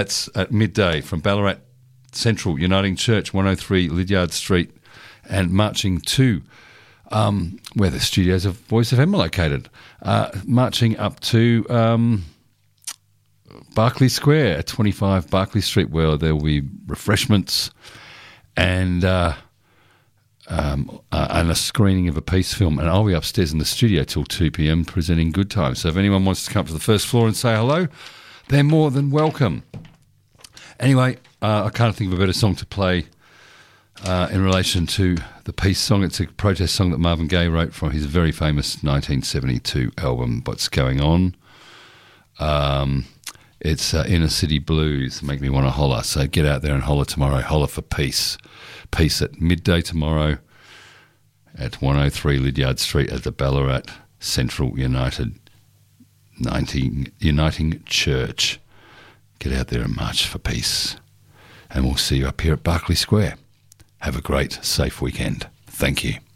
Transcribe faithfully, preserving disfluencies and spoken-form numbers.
That's at midday from Ballarat Central Uniting Church, one oh three Lydiard Street, and marching to um, where the studios of Voice F M are located, uh, marching up to um, Berkeley Square at twenty-five Berkeley Street, where there will be refreshments and uh, um, uh, and a screening of a piece film. And I'll be upstairs in the studio till two p.m. presenting Good Times. So if anyone wants to come up to the first floor and say hello, they're more than welcome. Anyway, uh, I can't think of a better song to play uh, in relation to the peace song. It's a protest song that Marvin Gaye wrote from his very famous nineteen seventy-two album, What's Going On? Um, it's uh, Inner City Blues, Make Me Want to Holler. So get out there and holler tomorrow. Holler for peace. Peace at midday tomorrow at one oh three Lydiard Street at the Ballarat Central United nineteen, Uniting Church. Get out there and march for peace. And we'll see you up here at Berkeley Square. Have a great, safe weekend. Thank you.